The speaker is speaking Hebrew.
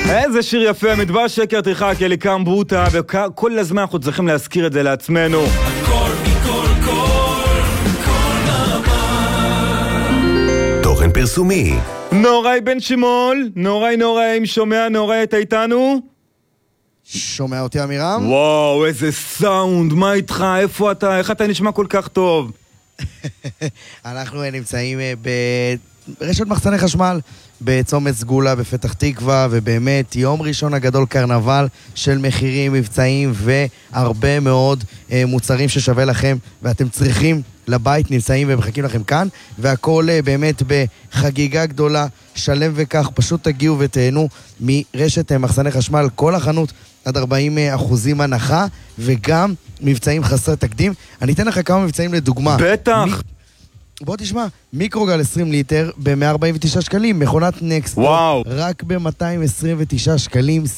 איזה שיר יפה, מדבר שקר תרחק, אליקם ברוטה, וכל הזמן אנחנו צריכים להזכיר את זה לעצמנו. תוכן פרסומי. נוראי בן שמול, נוראי, אם שומע נוראי, אתה איתנו? שומע אותי אמירם? וואו, איזה סאונד, מה איתך? איפה אתה? איך אתה נשמע כל כך טוב? אנחנו נמצאים ברשת מחסני חשמל בצומת סגולה בפתח תקווה, ובאמת יום ראשון הגדול, קרנבל של מחירים, מבצעים והרבה מאוד מוצרים ששווה לכם ואתם צריכים לבית, נמצאים ומחכים לכם כאן, והכל באמת בחגיגה גדולה, שלם וכך, פשוט תגיעו ותהנו מרשת מחסני חשמל, כל החנות עד 40% הנחה, וגם מבצעים חסרי תקדים. אני אתן לך כמה מבצעים לדוגמה. בטח. בוא תשמע, מיקרוגל 20 ליטר ב-149 שקלים, מכונת נקסט רק ב-229 שקלים,